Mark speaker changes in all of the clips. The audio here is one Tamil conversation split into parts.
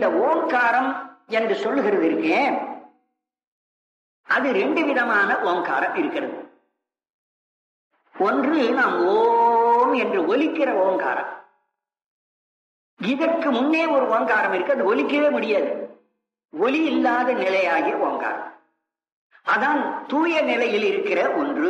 Speaker 1: இந்த ஓங்காரம் என்று சொல்லுகிறது இருக்கே, அது ரெண்டு விதமான ஓங்காரம் இருக்கிறது. ஒன்று நாம் ஓம் என்று ஒலிக்கிற ஓங்காரம். இதற்கு முன்னே ஒரு ஓங்காரம் இருக்கு, அது ஒலிக்கவே முடியாது, ஒலி இல்லாத நிலையாகிய ஓங்காரம். அதான் தூய நிலையில் இருக்கிற ஒன்று.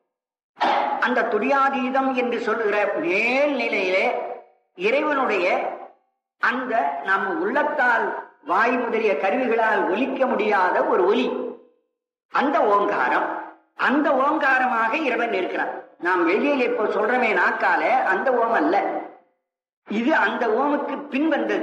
Speaker 1: அந்த துரியாதீதம் என்று சொல்லுகிற மேல் நிலையிலே இறைவனுடைய அந்த நம் உள்ளத்தால் வாய் முதலிய கருவிகளால் ஒலிக்க முடியாத ஒரு ஒலி, அந்த ஓங்காரம். அந்த ஓங்காரமாக இறைவன் இருக்கிறான். நாம் வெளியில் இப்போ சொல்றமே நாக்கால, அந்த ஓம் அல்ல, இது அந்த ஓமுக்கு பின் வந்தது.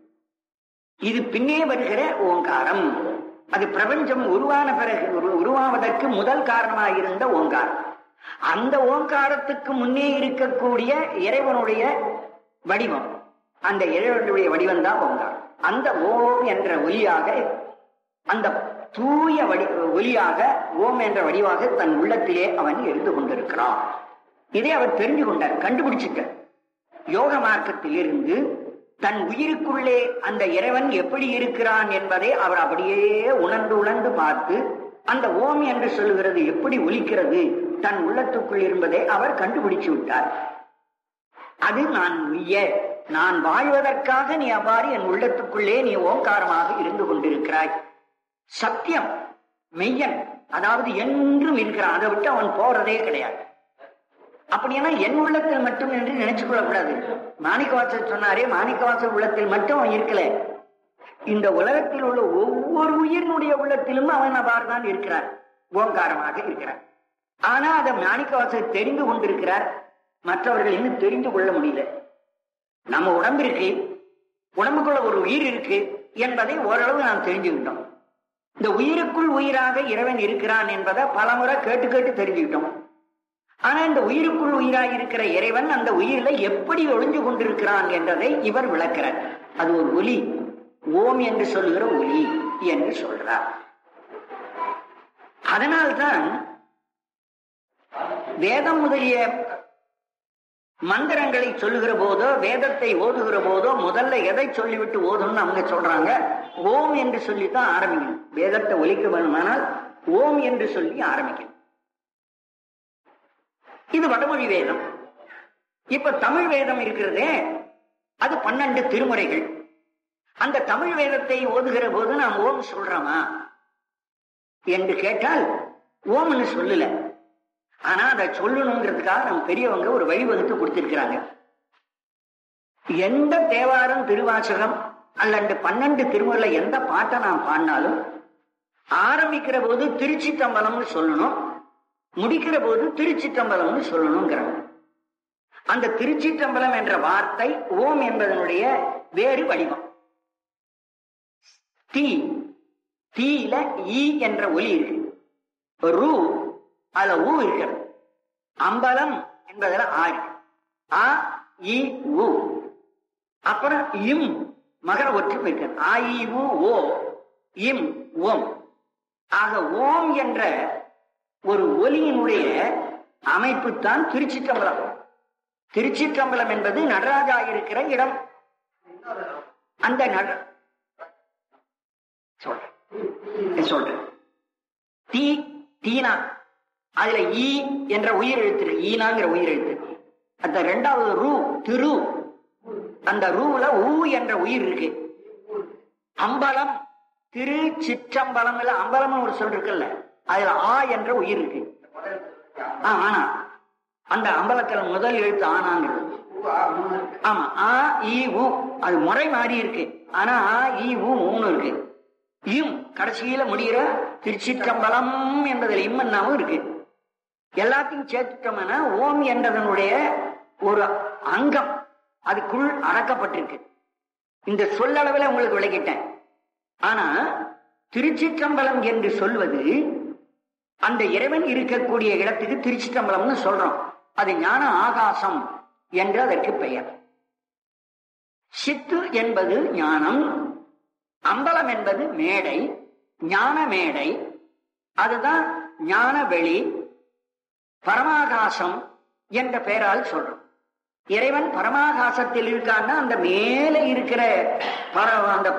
Speaker 1: இது பின்னே வருகிற ஓங்காரம். அது பிரபஞ்சம் உருவான பிறகு உருவாவதற்கு முதல் காரணமாக இருந்த ஓங்காரம். அந்த ஓங்காரத்துக்கு முன்னே இருக்கக்கூடிய இறைவனுடைய வடிவம், அந்த இறைவனுடைய வடிவம் தான் ஓங்காரம். அந்த ஓம் என்ற ஒலியாக, அந்த தூய ஒலியாக ஓம் என்ற வடிவாக தன் உள்ளத்திலே அவன் இருந்து கொண்டிருக்கிறான். இதை அவர் தெரிந்து கொண்டார், கண்டுபிடிச்சிட்டார். யோக மார்க்கத்தில் இருந்து தன் உயிருக்குள்ளே அந்த இறைவன் எப்படி இருக்கிறான் என்பதை அவர் அப்படியே உணர்ந்து பார்த்து, அந்த ஓம் என்று சொல்லுகிறது எப்படி ஒலிக்கிறது தன் உள்ளத்துக்குள் என்பதை அவர் கண்டுபிடிச்சு விட்டார். அது நான் உய்ய, நான் வாழ்வதற்காக நீ அவ்வாறு என் உள்ளத்துக்குள்ளே நீ ஓங்காரமாக இருந்து கொண்டிருக்கிறாய். சத்தியம், மெய்யன், அதாவது என்றும் இருக்கிறான், அதை விட்டு அவன் போறதே கிடையாது. அப்படின்னா என் உள்ளத்தில் மட்டும் என்று நினைச்சுக் கொள்ளக்கூடாது. மாணிக்கவாசர் சொன்னாரே, மாணிக்கவாசர் உள்ளத்தில் மட்டும் அவன் இருக்கல, இந்த உலகத்தில் உள்ள ஒவ்வொரு உயிரினுடைய உள்ளத்திலும் அவன் அவ்வாறு தான் இருக்கிறார், ஓங்காரமாக இருக்கிறார். ஆனா அதை மாணிக்கவாசர் தெரிந்து கொண்டிருக்கிறார், மற்றவர்கள் இன்னும் தெரிந்து கொள்ள முடியல. நம்ம உடம்பு இருக்கு, உடம்புக்குள்ள ஒரு உயிர் இருக்கு என்பதை ஓரளவு நாம் தெரிஞ்சுக்கிட்டோம். இந்த உயிருக்குள் உயிராக இறைவன் இருக்கிறான் என்பதை பலமுறை கேட்டு கேட்டு தெரிஞ்சுக்கிட்டோம். ஆனா இந்த உயிருக்குள் உயிராக இருக்கிற இறைவன் அந்த உயிரில எப்படி ஒளிஞ்சு கொண்டிருக்கிறான் என்றதை இவர் விளக்கிறார். அது ஒரு ஒலி, ஓம் என்று சொல்லுகிற ஒலி என்று சொல்றார். அதனால்தான் வேதம் முதலிய மந்திரங்களை சொல்லுகிற போதோ, வேதத்தை ஓதுகிற போதோ முதல்ல எதை சொல்லிவிட்டு ஓதும்னு அவங்க சொல்றாங்க, ஓம் என்று சொல்லித்தான் ஆரம்பிக்கணும். வேதத்தை ஒலிக்க வேணுமானால் ஓம் என்று சொல்லி ஆரம்பிக்கணும். இது வடமொழி வேதம். இப்ப தமிழ் வேதம் இருக்கிறதே, அது 12 திருமுறைகள். அந்த தமிழ் வேதத்தை ஓதுகிற போது நாம் ஓம் சொல்றோமா என்று கேட்டால் ஓம்னு சொல்லல. ஆனா அதை சொல்லணுங்கிறதுக்காக நம்ம பெரியவங்க ஒரு வழிவகுத்து கொடுத்திருக்கிறாங்க. எந்த தேவாரம், திருவாசகம் அல்லது 12 திருமுறையில எந்த பாட்டை நாம் பாடினாலும் ஆரம்பிக்கிற போது திருச்சிற்றம்பலம்னு சொல்லணும், முடிக்கிற போது திருச்சிற்றம்பலம்னு சொல்லணுங்கிறாங்க. அந்த திருச்சிற்றம்பலம் என்ற வார்த்தை ஓம் என்பதனுடைய வேறு வடிவம். தீல ஈ என்ற ஒலி இருக்கு, ரூ அதுல ஊ இருக்கிறது, அம்பலம் என்பதுல ஆறு, ஆ இ ஊ, அப்புறம் இம் மகர ஒற்றுமை இருக்கிறது, ஆ இ ஊ ஓ இம் ஓம். ஆக ஓம் என்ற ஒரு ஒலியினுடைய அமைப்பு தான் திருச்சிற்றம்பலம். திருச்சிற்றம்பலம் என்பது நடராஜா இருக்கிற இடம். அந்த சொல்றேன் தீனா, அதுல ஈ என்ற உயிர் எழுத்து இருக்கு, ஈனாங்கிற உயிர் எழுத்து. அந்த இரண்டாவது ரூ, திரு, அந்த ரூல ஊ என்ற உயிர் இருக்கு. அம்பலம், திரு சிற்றம்பலம், இல்ல அம்பலம் ஒரு சொல் இருக்குல்ல, அதுல ஆ என்ற உயிர் இருக்கு. ஆனா அந்த அம்பலத்துல முதல் எழுத்து ஆனாங்கிறது. ஆமா, ஆ இ ஊ, அது முறை மாறி இருக்கு. ஆனா ஆ இ ஊ 3 இருக்கு. இம் கடைசியில முடிகிற திருச்சிற்றம்பலம் என்பதில் இம்மன்னாவும் இருக்கு. எல்லாத்தையும் சேர்த்துட்டோம்னா ஓம் என்றதனுடைய ஒரு அங்கம் அதுக்குள் அடக்கப்பட்டிருக்கு. இந்த சொல்லளவில் உங்களுக்கு விளக்கிட்டேன். ஆனா திருச்சிற்றம்பலம் என்று சொல்வது அந்த இறைவன் இருக்கக்கூடிய இடத்துக்கு திருச்சிற்றம்பலம்னு சொல்றோம். அது ஞான ஆகாசம் என்று அதற்கு பெயர். சித்து என்பது ஞானம், அம்பலம் என்பது மேடை, ஞான மேடை, அதுதான் ஞான வெளி, பரமாகாசம் என்ற பெயரால் சொல்றோம். இறைவன் பரமாகாசத்தில் இருக்கான்னா அந்த மேலே இருக்கிற அந்த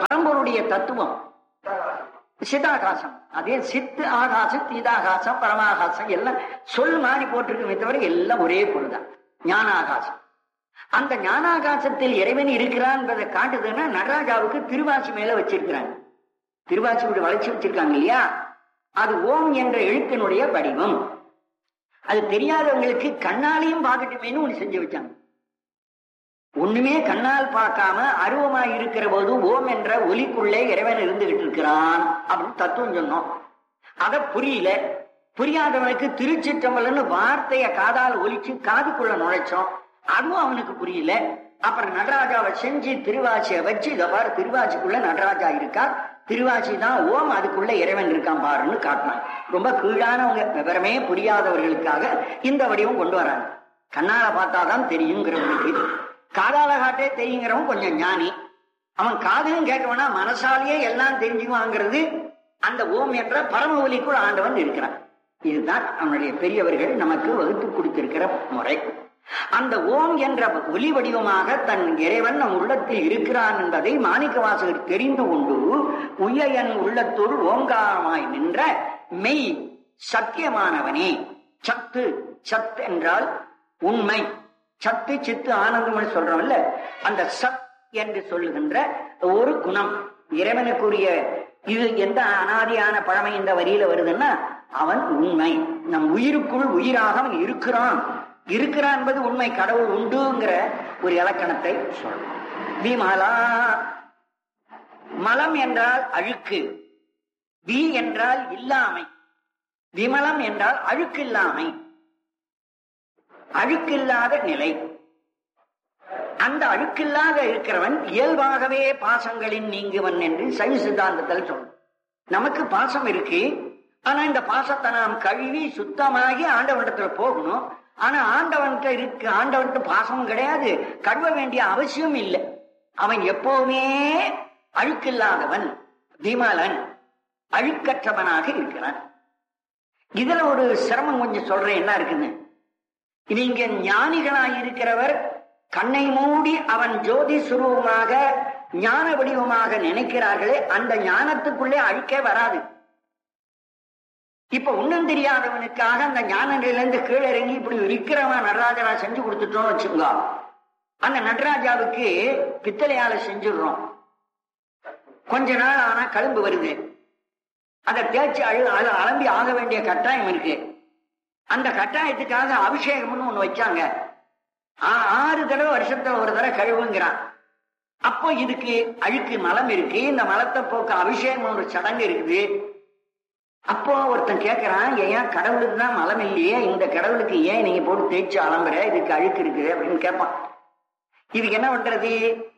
Speaker 1: சிவனுடைய தத்துவம் சிதாகாசம். அதே சித்து ஆகாசம், தீதாகாசம், பரமாகாசம் எல்லாம் சொல் மாறி போட்டிருக்குமே தவிர எல்லாம் ஒரே பொருள்தான். ஞானாகாசம். அந்த ஞானாகாசத்தில் இறைவன் இருக்கிறான் என்பதை காட்டுதுன்னா நடராஜாவுக்கு திருவாச்சி மேல வச்சிருக்கிறாங்க. திருவாச்சி இப்படி வளைச்சு வச்சிருக்காங்க இல்லையா, அது ஓம் என்ற எழுத்தினுடைய வடிவம். அது தெரியாதவங்களுக்கு கண்ணாலையும் பார்க்கட்டுமேனு ஒண்ணு செஞ்சு வச்சாங்க. ஒண்ணுமே கண்ணால் பார்க்காம அருவமாய் இருக்கிற போது ஓம் என்ற ஒலிக்குள்ளே இறைவன் இருந்துகிட்டு இருக்கிறான் அப்படின்னு தத்துவம் சொன்னோம். அத புரியல. புரியாதவனுக்கு திருச்சிற்றம்பலன்னு வார்த்தைய காதால் ஒலிச்சு காதுக்குள்ள நுழைச்சோம். அதுவும் அவனுக்கு புரியல. அப்புறம் நடராஜாவை செஞ்சு திருவாச்சியை வச்சு இதை பாரு, திருவாச்சிக்குள்ள நடராஜா இருக்கா, திருவாச்சி தான் ஓம், அதுக்குள்ள இறைவன் இருக்கான் பாருன்னு காட்டினாங்க. ரொம்ப கீழானவங்க, விவரமே புரியாதவர்களுக்காக இந்த வடிவம் கொண்டு வராங்க. கண்ணால பார்த்தாதான் தெரியுங்கிறவனுக்கு, காதால காட்டே தெரியுங்கிறவன் கொஞ்சம் ஞானி. அவன் காதையும் கேட்கவனா மனசாலேயே எல்லாம் தெரிஞ்சுக்குவாங்கிறது அந்த ஓம் என்ற பரம ஒலிக்குள் ஆண்டவன் இருக்கிறான். இதுதான் அவனுடைய பெரியவர்கள் நமக்கு வகுத்து கொடுத்திருக்கிற முறை. அந்த ஓம் என்ற ஒலி வடிவமாக தன் இறைவன் நம் உள்ளத்தில் இருக்கிறான் என்பதை மாணிக்க வாசகர் தெரிந்து கொண்டு உய்யன் உள்ளத்தோடு ஓங்காரமாய் நின்ற மெய் சத்தியமானவனே. சத்து, சத் என்றால் உண்மை, சத்து சித்து ஆனந்தம் சொல்றோம்ல, அந்த சத் என்று சொல்லுகின்ற ஒரு குணம் இறைவனுக்குரிய. இது எந்த அனாதியான பழமை இந்த வரியில வருதுன்னா, அவன் உண்மை, நம் உயிருக்குள் உயிராக அவன் இருக்கிறான். இருக்கிறான் என்பது உண்மை, கடவுள் உண்டுங்கிற ஒரு இலக்கணத்தை சொல்றோம். விமலா, மலம் என்றால் அழுக்கு, வி என்றால் இல்லாமை, விமலம் என்றால் அழுக்கில்லாமை, அழுக்கில்லாத நிலை. அந்த அழுக்கில்லாத இருக்கிறவன் இயல்பாகவே பாசங்களின் நீங்குவன் என்று சைவ சித்தாந்தத்தில் சொல்றோம். நமக்கு பாசம் இருக்கு, ஆனா இந்த பாசத்தை நாம் கழுவி சுத்தமாகி ஆண்டவனிடத்துல போகணும். ஆனா ஆண்டவன்கிட்ட இருக்கு, ஆண்டவன்கிட்ட பாசமும் கிடையாது, கழுவ வேண்டிய அவசியம் இல்லை. அவன் எப்பவுமே அழுக்கில்லாதவன், விமலன், அழுக்கற்றவனாக இருக்கிறான். இதுல ஒரு சிரமம் கொஞ்சம் சொல்றேன், என்ன இருக்குன்னு. நீங்க ஞானிகளாய் இருக்கிறவர் கண்ணை மூடி அவன் ஜோதி சுரூபமாக ஞான வடிவமாக நினைக்கிறார்களே, அந்த ஞானத்துக்குள்ளே அழுக்கே வராது. இப்ப ஒன்னும் தெரியாதவனுக்காக அந்த ஞான நிலையிலிருந்து கீழே இறங்கி இப்படி இருக்கிறவன் நடராஜனா செஞ்சு கொடுத்துட்டோம்னு வச்சுக்கோங்க. அந்த நடராஜாவுக்கு பித்தளையால செஞ்சிடுறோம். கொஞ்ச நாள் ஆனா கழும்பு வருது, அதை தேய்ச்சி அலம்பி ஆக வேண்டிய கட்டாயம் இருக்கு. அந்த கட்டாயத்துக்காக அபிஷேகம்னு ஒண்ணு வச்சாங்க. 6 தடவை வருஷத்துல ஒரு தடவை கழுவுங்கிறான். அப்போ இதுக்கு அழுக்கு மலம் இருக்கு, இந்த மலத்தை போக்க அபிஷேகம் ஒரு சடங்கு இருக்குது. அப்போ ஒருத்தன் கேட்கிறான், ஏன் கடவுளுக்கு தான் மலம் இல்லையே, இந்த கடவுளுக்கு ஏன் நீங்க போட்டு தேய்ச்சி அலம்புற, இதுக்கு அழுக்கு இருக்குது அப்படின்னு கேட்பான். இதுக்கு என்ன பண்றது?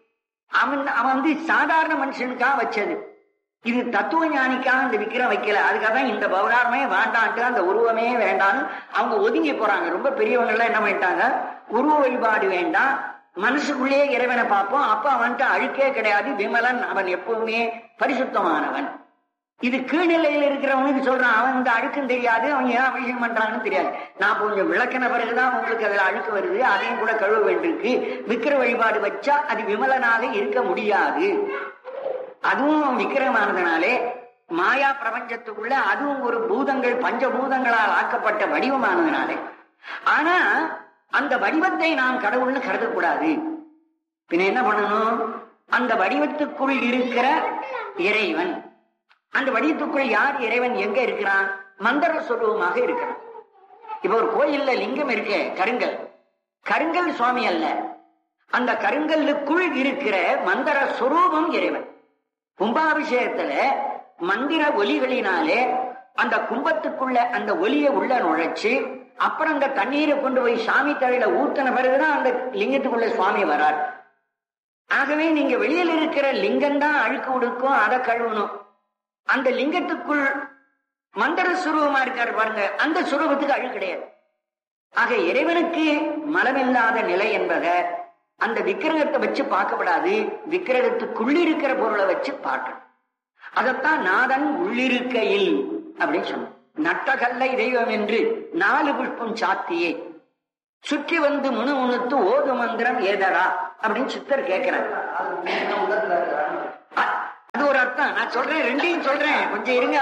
Speaker 1: அவன் சாதாரண மனுஷனுக்காக வச்சது. இது தத்துவ ஞானிக்காக இந்த விக்கிரம் வைக்கல. அதுக்காக தான் இந்த பவராரமே வேண்டான்ட்டு, அந்த உருவமே வேண்டான்னு அவங்க ஒதுங்கி போறாங்க. ரொம்ப பெரியவங்க எல்லாம் என்ன பண்ணிட்டாங்க, உருவ வழிபாடு வேண்டாம், மனசுக்குள்ளேயே இறைவனை பார்ப்போம், அப்ப அவன்கிட்ட அழுக்கே கிடையாது, விமலன், அவன் எப்பவுமே பரிசுத்தமானவன். இது கீழ்நிலையில் இருக்கிறவனுக்கு சொல்றான், அவன் இந்த அழுக்கும் தெரியாது, அவன் ஏன் அபிஷேகம் பண்றான்னு தெரியாது. நான் கொஞ்சம் விளக்கின பிறகுதான் உங்களுக்கு அதுல அழுக்கு வருது, அதையும் கூட கழுவ வேண்டியிருக்கு. விக்கிர வழிபாடு வச்சா அது விமலனாக இருக்க முடியாது. அதுவும் விக்கிரமானதுனாலே மாயா பிரபஞ்சத்துக்குள்ள அதுவும் ஒரு பூதங்கள், பஞ்சபூதங்களால் ஆக்கப்பட்ட வடிவமானதுனாலே. ஆனா அந்த வடிவத்தை நாம் கடவுள்னு கருதக்கூடாது. பின்ன என்ன பண்ணணும்? அந்த வடிவத்துக்குள் இருக்கிற இறைவன், அந்த வடிவத்துக்குள் யார் இறைவன் எங்க இருக்கிறான்? மந்திர சொரூபமாக இருக்கிறான். இப்ப ஒரு கோயில்ல லிங்கம் இருக்கு, கருங்கல், கருங்கல் சுவாமி அல்ல, அந்த கருங்கல்லுக்குள் இருக்கிற மந்திர சொரூபம் இறைவன். கும்பாபிஷேகத்துல மந்திர ஒலிகளினாலே அந்த கும்பத்துக்குள்ள அந்த ஒலியை உள்ள நுழைச்சு, அப்புறம் அந்த தண்ணீரை கொண்டு போய் சாமி தலையில ஊத்தின பிறகுதான் அந்த லிங்கத்துக்குள்ள சுவாமி வரார். ஆகவே நீங்க வெளியில் இருக்கிற லிங்கம் தான் அழுக்கு உடுக்கும், அதை கழுவணும். அந்த லிங்கத்துக்குள் மந்திர சுரூபமா இருக்காரு பாருங்க, அந்த சுரூபத்துக்கு அழுக்கு கிடையாது. ஆக இறைவனுக்கு மலமில்லாத நிலை என்பதை அந்த விக்கிரகத்தை வச்சு பார்க்கப்படாது, விக்கிரகத்துக்குள் இருக்கிற பொருளை வச்சு பார்க்கணும். அதத்தான் நாதன் உள்ளிருக்கையில் அப்படின்னு சொன்ன. நட்டகல்லை தெய்வம் என்று 4 புஷ்பம் சாத்தியே சுற்றி வந்து முணுமுணுத்து ஓது மந்திரம் ஏதடா அப்படின்னு சித்தர் கேட்கிறார். அது ஒரு நான் சொல்றேன், ரெண்டையும் சொல்றேன், கொஞ்சம் இருங்க.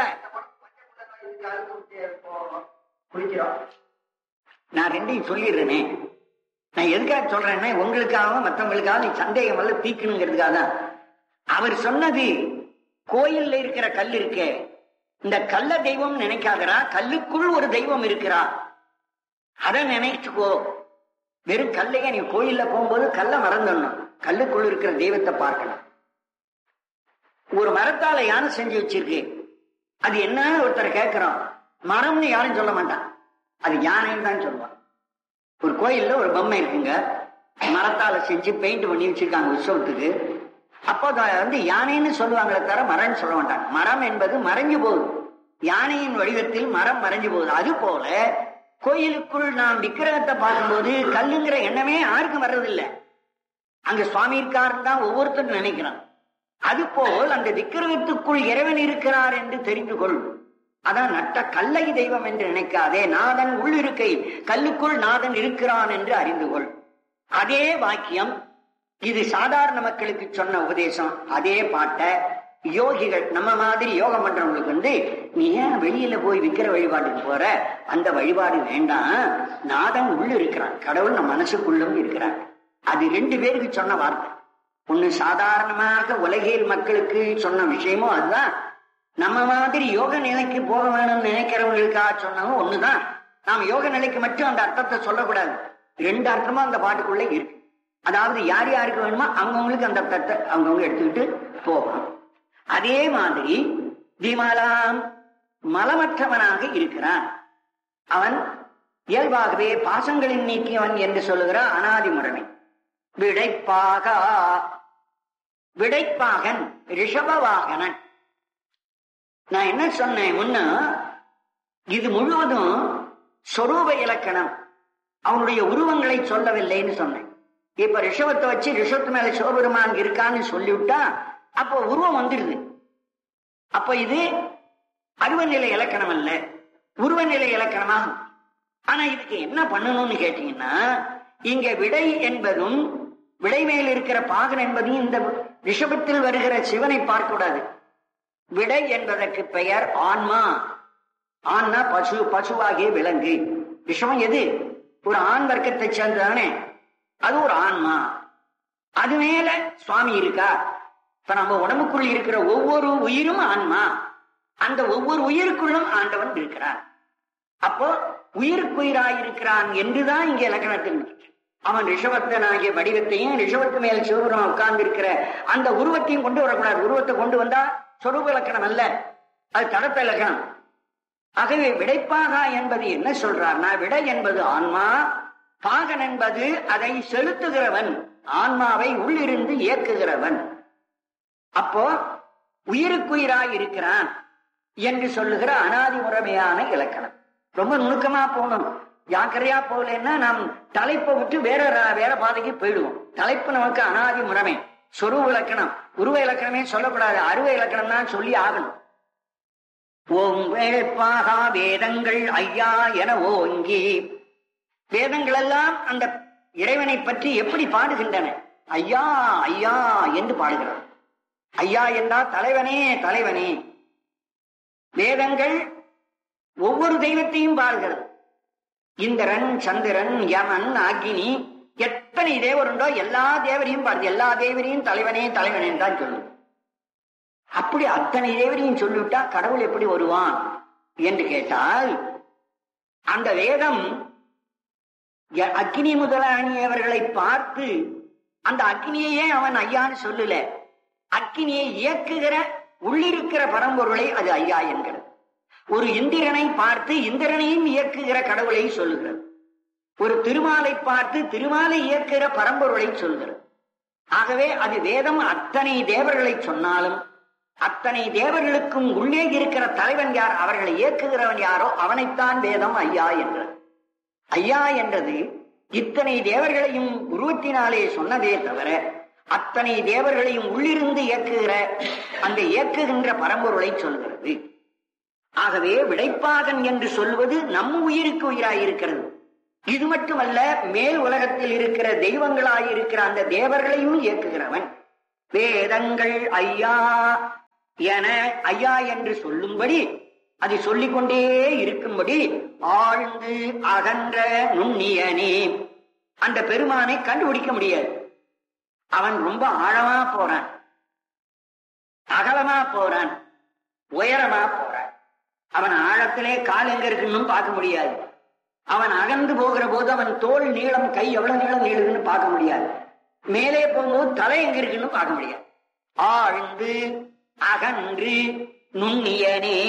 Speaker 1: நான் ரெண்டையும் சொல்லிடுறேனே. நான் எதுக்காக சொல்றேன்னா உங்களுக்காக மற்றவங்களுக்காக நீ சந்தேகம் எல்லாம் தீக்கணுங்கிறதுக்காக தான். அவர் சொன்னது கோயில்ல இருக்கிற கல் இருக்க, இந்த கல்ல தெய்வம் நினைக்காதரா, கல்லுக்குள் ஒரு தெய்வம் இருக்கிறா, அதை நினைச்சுக்கோ. வெறும் கல்லையே நீ கோயில்ல போகும்போது கல்ல மறந்துடணும், கல்லுக்குள் இருக்கிற தெய்வத்தை பார்க்கணும். ஒரு மரத்தால யானை செஞ்சு வச்சிருக்கு, அது என்னன்னு ஒருத்தரை கேட்கிறோம், மரம்னு யாரும் சொல்ல மாட்டான், அது யானைன்னு தான் சொல்லுவான். ஒரு கோயில்ல ஒரு பொம்மை இருக்குங்க, மரத்தால செஞ்சு பெயிண்ட் பண்ணி வச்சிருக்காங்க உற்சவத்துக்கு. அப்போ யானைன்னு சொல்லுவாங்களே தவிர மரம்னு சொல்ல மாட்டாங்க. மரம் என்பது மறைஞ்சு போகுது, யானையின் வடிவத்தில் மரம் மறைஞ்சு போகுது. அது போல கோயிலுக்குள் நாம் விக்கிரகத்தை பார்க்கும்போது கல்லுங்கிற எண்ணமே யாருக்கும் வர்றதில்லை. அங்க சுவாமி இருக்காருன்னு தான் ஒவ்வொருத்தரும் நினைக்கிறான். அது போல் அந்த விக்கிரகத்துக்குள் இறைவன் இருக்கிறார் என்று தெரிந்து கொள். அதான் நட்ட கல்லை தெய்வம் என்று நினைக்காதே, நாதன் உள்ளிருக்கை கல்லுக்குள் நாதன் இருக்கிறான் என்று அறிந்து கொள். அதே வாக்கியம் இது சாதாரண மக்களுக்கு சொன்ன உபதேசம். அதே பாட்ட யோகிகள் நம்ம மாதிரி யோகம் பண்றவங்களுக்கு நீ ஏன் வெளியில போய் விக்கிர வழிபாட்டுக்கு போற, அந்த வழிபாடு வேண்டாம், நாதன் உள்ள இருக்கிறான், கடவுள் நம்ம மனசுக்குள்ளும் இருக்கிறான். அது ரெண்டு பேருக்கு சொன்ன வார்த்தை. ஒண்ணு சாதாரணமாக உலகியல் மக்களுக்கு சொன்ன விஷயமும் அதுதான், நம்ம மாதிரி யோக நிலைக்கு போக வேணும்னு நினைக்கிறவங்களுக்காக சொன்னதும் ஒண்ணுதான். நாம் யோக நிலைக்கு மட்டும் அந்த அர்த்தத்தை சொல்லக்கூடாது, ரெண்டு அர்த்தமும் அந்த பாட்டுக்குள்ள இருக்கு. அதாவது யார் யாருக்கு வேணுமோ அவங்கவுங்களுக்கு அந்த அர்த்தத்தை அவங்கவுங்க எடுத்துக்கிட்டு போகணும். அதே மாதிரி விமலாம் மலமற்றவனாக இருக்கிறான். அவன் இயல்பாகவே பாசங்களின் நீக்கியவன் என்று சொல்லுகிற அனாதி முறைமை. விடைப்பாகன் ரிஷபவாகனன். நான் என்ன சொன்னேன் முன்ன, இது முழுவதும் சொரூப இலக்கணம், அவனுடைய உருவங்களை சொல்லவில்லைன்னு சொன்னேன். இப்ப ரிஷபத்தை வச்சு ரிஷபத்து மேல சிவபெருமான் இருக்கான்னு சொல்லிவிட்டா அப்போ உருவம் வந்துடுது. அப்ப இது அருவநிலை இலக்கணம் அல்ல, உருவநிலை இலக்கணமாகும். ஆனா இதுக்கு என்ன பண்ணணும்னு கேட்டீங்கன்னா, இங்க விடை என்பதும் விடை மேல் இருக்கிற பாகன் என்பதையும் இந்த ரிஷபத்தில் வருகிற சிவனை பார்க்க கூடாது. விடை என்பதற்கு பெயர் ஆன்மா. ஆன்மா பசு, பசுவாகிய விலங்கு. ரிஷபம் எது? ஒரு ஆண் வர்க்கத்தை சேர்ந்ததானே, அது ஒரு ஆன்மா. அது மேல சுவாமி இருக்கா. இப்ப நம்ம உடம்புக்குள் இருக்கிற ஒவ்வொரு உயிரும் ஆன்மா, அந்த ஒவ்வொரு உயிருக்குள்ளும் ஆண்டவன் இருக்கிறான். அப்போ உயிருக்குயிராயிருக்கிறான் என்றுதான் இங்க இலக்கணத்தில் அவன் ரிஷபத்தனாகிய வடிவத்தையும் ரிஷபத்து மேல் சிவபெருமான் உட்கார்ந்து இருக்கிற அந்த உருவத்தையும் கொண்டு வரக்கூடாது. உருவத்தை கொண்டு வந்தா சொரூப இலக்கணம் அல்ல, அது தடத்த இலக்கணம். ஆகவே விடைப்பாகா என்பது என்ன சொல்றார்னா, விடை என்பது ஆன்மா, பாகன் என்பது அதை செலுத்துகிறவன், ஆன்மாவை உள்ளிருந்து இயக்குகிறவன். அப்போ உயிருக்குயிராய் இருக்கிறான் என்று சொல்லுகிற அனாதி முறைமையான இலக்கணம். ரொம்ப நுணுக்கமா போகணும், ஜாக்கிரதையா போகலன்னா நாம் தலைப்பை விட்டு வேற பாதைக்கு போயிடுவோம். தலைப்பு நமக்கு அனாதி முறைமை, சொரூப இலக்கணம். உருவ இலக்கணமே சொல்லக்கூடாது, அருவ இலக்கணம் தான் சொல்லி ஆகணும். ஓம் வேட்பாகா வேதங்கள் ஐயா என ஓங்கி, வேதங்கள் எல்லாம் அந்த இறைவனை பற்றி எப்படி பாடுகின்றன? ஐயா ஐயா என்று பாடுகிறார். ஐயா என்றால் தலைவனே தலைவனே. வேதங்கள் ஒவ்வொரு தெய்வத்தையும் பாடுகிறது. இந்திரன், சந்திரன், யமன், அக்னி, எத்தனை தேவர் உண்டோ எல்லா தேவரையும் பாடுது. எல்லா தேவரையும் தலைவனே தலைவனே தான் சொல்லும். அப்படி அத்தனை தேவரையும் சொல்லிவிட்டா கடவுள் எப்படி வருவான் என்று கேட்டால், அந்த வேதம் அக்னி முதலானியவர்களை பார்த்து அந்த அக்னியையே அவன் ஐயான்னு சொல்லல, அக்னியை இயக்குகிற உள்ளிருக்கிற பரம்பொருளை அது ஐயா என்கிறது. ஒரு இந்திரனை பார்த்து இந்திரனையும் இயக்குகிற கடவுளை சொல்லுகிறது. ஒரு திருமாலை பார்த்து திருமாலை இயக்குகிற பரம்பொருளை சொல்கிறது. ஆகவே அது வேதம் அத்தனை தேவர்களை சொன்னாலும் அத்தனை தேவர்களுக்கும் உள்ளே இருக்கிற தலைவன் யார், அவர்களை இயக்குகிறவன் யாரோ அவனைத்தான் வேதம் ஐயா என்றது. ஐயா என்றது இத்தனை தேவர்களையும் உருவத்தினாலே சொன்னதே தவிர அத்தனை தேவர்களையும் உள்ளிருந்து இயக்குகிற அந்த இயக்குகின்ற பரம்பொருளை சொல்கிறது. ஆகவே விடைப்பாகன் என்று சொல்வது நம் உயிருக்கு உயிராயிருக்கிறது. இது மட்டுமல்ல, மேல் உலகத்தில் இருக்கிற தெய்வங்களாயிருக்கிற அந்த தேவர்களையும் இயக்குகிறவன். வேதங்கள் ஐயா என ஐயா என்று சொல்லும்படி, அது சொல்லிக்கொண்டே இருக்கும்படி ஆழ்ந்து அகன்ற நுண்ணியனே, அந்த பெருமானை கண்டுபிடிக்க முடியாது. அவன் ரொம்ப ஆழமா போறான், அகலமா போறான், உயரமா போறான். அவன் ஆழத்திலே கால் எங்க இருக்குன்னு பார்க்க முடியாது. அவன் அகன்று போகிற போது அவன் தோல் நீளம், கை எவ்வளவு நீளம் நீளுதுன்னு பார்க்க முடியாது. மேலே போகும்போது தலை எங்க இருக்குன்னு பார்க்க முடியாது. ஆழ்ந்து அகன்று நுண்ணியனே,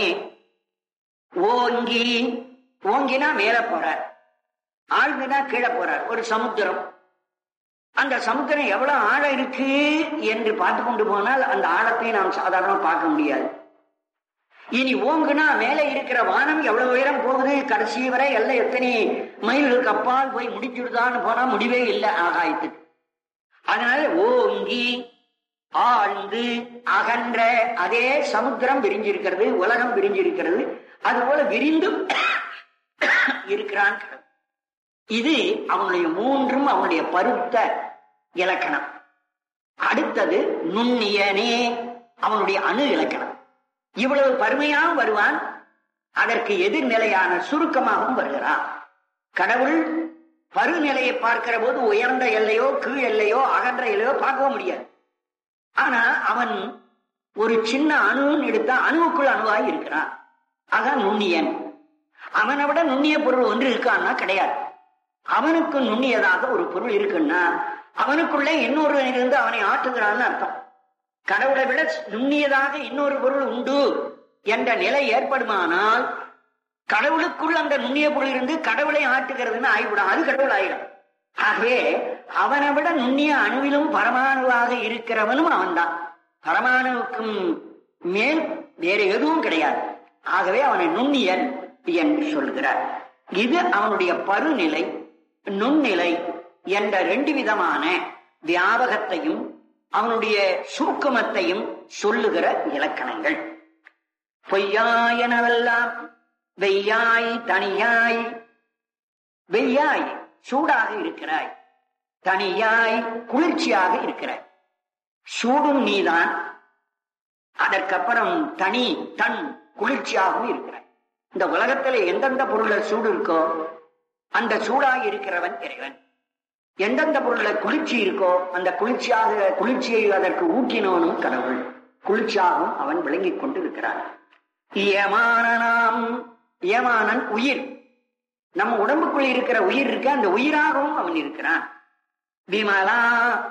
Speaker 1: ஓங்கி, ஓங்கினா மேல போறார், ஆழ்ந்துனா கீழே போறார். ஒரு சமுத்திரம், அந்த சமுத்திரம் எவ்வளவு ஆழம் இருக்கு என்று பார்த்து கொண்டு போனால் அந்த ஆழத்தை நாம் சாதாரணமா பார்க்க முடியாது. இனி ஓங்குனா மேலே இருக்கிற வானம் எவ்வளவு உயரம் போகுது, கடைசி வரை எல்லாம் எத்தனை மைல்களுக்கு அப்பால் போய் முடிச்சுடுதான்னு போனா முடிவே இல்லை ஆகாயத்துக்கு. அதனால ஓங்கி ஆழ்ந்து அகன்ற, அதே சமுத்திரம் விரிஞ்சிருக்கிறது, உலகம் விரிஞ்சிருக்கிறது, அதுபோல விரிந்து இருக்கிறான். இது அவனுடைய மூன்றும் அவனுடைய பருத்த இலக்கணம். அடுத்தது நுண்ணியனே, அவனுடைய அணு இலக்கணம். இவ்வளவு பருமையாகவும் வருவான், அதற்கு எதிர்நிலையான சுருக்கமாகவும் வருகிறான். கடவுள் பருநிலையை பார்க்கிற போது உயர்ந்த எல்லையோ கீழ் எல்லையோ அகன்ற எல்லையோ பார்க்க முடியாது. ஆனா அவன் ஒரு சின்ன அணுன்னு எடுத்தா அணுவுக்குள் அணுவாய் இருக்கிறான். அதான் நுண்ணியன். அவனை விட நுண்ணிய பொருள் ஒன்று இருக்கான்னா கிடையாது. அவனுக்கு நுண்ணியதாக ஒரு பொருள் இருக்குன்னா அவனுக்குள்ளே இன்னொரு இருந்து அவனை ஆட்டுகிறான்னு அர்த்தம். கடவுளை விட நுண்ணியதாக இன்னொரு பொருள் உண்டு என்ற நிலை ஏற்படுமானால் கடவுளுக்குள் அந்த நுண்ணிய பொருள் இருந்து கடவுளை ஆட்டுகிறதுன்னு ஆகிவிடும், அது கடவுள் ஆயிடும். ஆகவே அவனை விட நுண்ணிய அணுவிலும் பரமாணுவாக இருக்கிறவனும் அவன்தான். பரமாணுவுக்கும் மேல் வேற எதுவும் கிடையாது. ஆகவே அவனை நுண்ணியன் என்று சொல்கிறார். இது அவனுடைய பருநிலை நுண்ணிலை என்ற ரெண்டு விதமான வியாபகத்தையும் அவனுடைய சுருக்கமத்தையும் சொல்லுகிற இலக்கணங்கள். பொய்யாயனவெல்லாம் வெய்யாய் தனியாய், வெய்யாய் சூடாக இருக்கிறாய், தனியாய் குளிர்ச்சியாக இருக்கிறாய். சூடும் நீதான், அதற்கப்புறம் தனி தன் குளிர்ச்சியாகவும் இருக்கிறாய். இந்த உலகத்துல எந்தெந்த பொருள்ல சூடு இருக்கோ அந்த சூடாக இருக்கிறவன் இறைவன். எந்தெந்த பொருள்ல குளிர்ச்சி இருக்கோ அந்த குளிர்ச்சியை அதற்கு ஊட்டினவனும் கடவுள். குளிர்ச்சியாகவும் அவன் விளங்கிக் கொண்டு இருக்கிறான். ஏமானனாம், ஏமானன் உயிர், நம்ம உடம்புக்குள் இருக்கிற உயிர் இருக்க, அந்த உயிராகவும் அவன் இருக்கிறான். விமலா,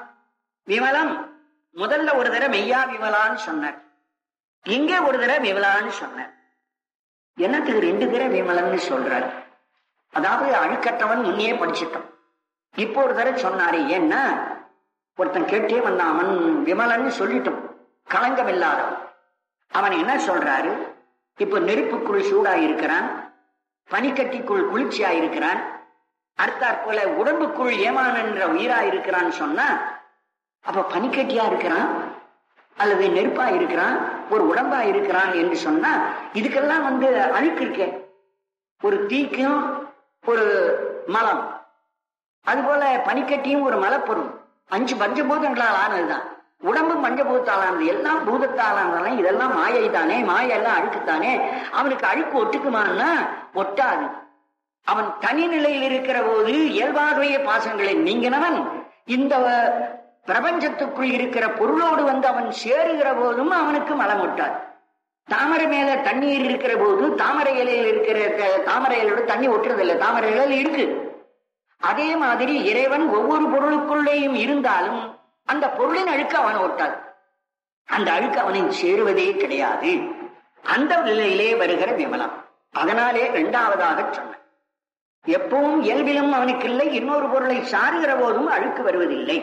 Speaker 1: விமலம் முதல்ல ஒரு தடவை மெய்யா விமலான்னு சொன்னார், இங்க ஒரு தடவை விமலான்னு சொன்னார். என்னத்துக்கு ரெண்டு தடவை விமலன்னு சொல்றார்? அதாவது அழுக்கற்றவன் முன்னே படிச்சிட்டோம், இப்போ ஒரு தடவை சொன்னாரு. ஏன்னா ஒருத்தன் கேட்டே வந்தான், அவன் விமலன்னு சொல்லிட்டோம், களங்கம் இல்லாதவன். அவன் என்ன சொல்றாரு? இப்ப நெருப்புக்குள் சூடாயிருக்கிறான், பனிக்கட்டிக்குள் குளிர்ச்சியாயிருக்கிறான், அடுத்தாற்போல உடம்புக்குள் ஏமான் என்ற உயிராயிருக்கிறான்னு சொன்னா, அப்ப பனிக்கட்டியா இருக்கிறான் அல்லது நெருப்பா இருக்கிறான், ஒரு உடம்பா இருக்கிறான் என்று சொன்னா இதுக்கெல்லாம் அழுக்கு இருக்க. ஒரு தீக்கும் ஒரு மலம், அதுபோல பனிக்கட்டியும் ஒரு மலப்பொருள். 5 பஞ்சபூதங்களால் ஆனதுதான். உடம்பு பஞ்சபூதத்தாலானது, எல்லாம் பூதத்தாலானது. இதெல்லாம் மாயை தானே, மாயெல்லாம் அழுக்குத்தானே. அவனுக்கு அழுக்கு ஒட்டுக்குமான்னா ஒட்டாது. அவன் தனி நிலையில் இருக்கிற போது இயல்பாகவே பாசங்களை நீங்கினவன் இந்த பிரபஞ்சத்துக்குள் இருக்கிற பொருளோடு அவன் சேருகிற போதும் அவனுக்கு மலம் ஒட்டாது. தாமரை மேல தண்ணீர் இருக்கிற போது தாமரை இலையில் இருக்கிற தாமரை இலையோட தண்ணி ஒட்டுறதில்லை, தாமரை இலையில் இருக்கு. அதே மாதிரி இறைவன் ஒவ்வொரு பொருளுக்குள்ளேயும் இருந்தாலும் அந்த பொருளின் அழுக்கு அவனை ஒட்டாது, அந்த அழுக்கு அவனை சேருவதே கிடையாது. அந்த நிலையிலே வருகிற விமலம். அதனாலே இரண்டாவதாக சொன்ன, எப்பவும் இயல்பிலும் அவனுக்கு இல்லை, இன்னொரு பொருளை சாருகிற போதும் அழுக்கு வருவதில்லை.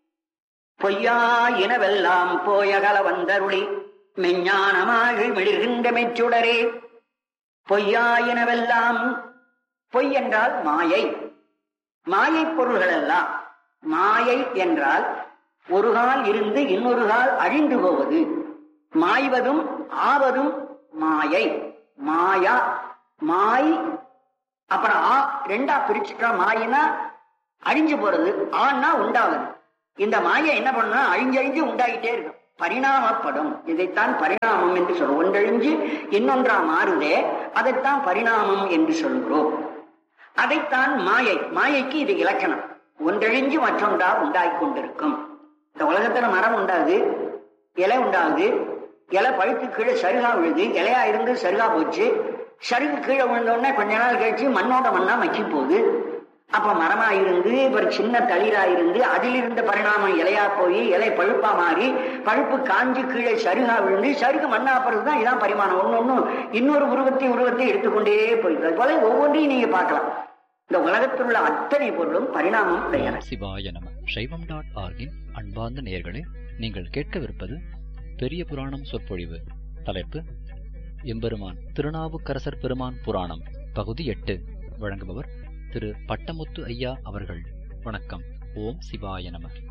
Speaker 1: பொய்யா இனவெல்லாம் போயகல வந்தருளி மெஞ்ஞானமாக மிளிர்கின்ற மெச்சுடரே. பொய்யா இனவெல்லாம், பொய் என்றால் மாயை, மாயை பொருள்கள் எல்லாம். மாயை என்றால் ஒரு கால் இருந்து இன்னொரு கால் அழிந்து போவது, மாய்வதும் ஆவதும் மாயை. மாயா, மாய், அப்புறம் ரெண்டா பிரிச்சுட்டா. மாயினா அழிஞ்சு போறது, ஆனா உண்டாவது. இந்த மாயை என்ன பண்ணா அழிஞ்சழிஞ்சு உண்டாகிட்டே இருக்கும். பரிணாமப்படும். இதைத்தான் பரிணாமம் என்று சொல்றோம். ஒன்றழிஞ்சு இன்னொன்றா மாறுதே, அதைத்தான் பரிணாமம் என்று சொல்கிறோம். அதைத்தான் மாயை. மாயைக்கு இது இலக்கணம். ஒன்றழிஞ்சு மற்றொன்றா உண்டாகி கொண்டிருக்கும். இந்த உலகத்துல மரம் உண்டாகுது, இலை உண்டாகுது, இலை பழுத்து கீழே சருகா விழுது, இலையா இருந்து சருகா போச்சு, சருகு கீழே விழுந்தோடனே கொஞ்ச நாள் கழிச்சு மண்ணோட மண்ணா மக்கி போகுது. அப்ப மரமா இருந்து ஒரு சின்ன தளிரா இருந்து அதிலிருந்த பரிணாமம் இலையா போய் இலை பழுப்பா மாறி பழுப்பு காஞ்சு கீழே சருகா விழுந்து சருகு மண்ணா போறதுதான் இதான் பரிமாணம். ஒன்னொன்னு இன்னொரு உருவத்தை எடுத்துக்கொண்டே போயிருக்கு. அது போல ஒவ்வொன்றையும் நீங்க பார்க்கலாம். இந்த உலகத்தில் உள்ள அத்தனை பொருளும் பரிணாமம் உடையன.
Speaker 2: சிவாய நம. சைவம்.org-இன் அன்பார்ந்த நேயர்களே, நீங்கள் கேட்கவிருப்பது பெரிய புராணம் சொற்பொழிவு. தலைப்பு எம்பெருமான் திருநாவுக்கரசர் பெருமான் புராணம், பகுதி 8. வழங்குபவர் திரு பட்டமுத்து ஐயா அவர்கள். வணக்கம். ஓம் சிவாய நம.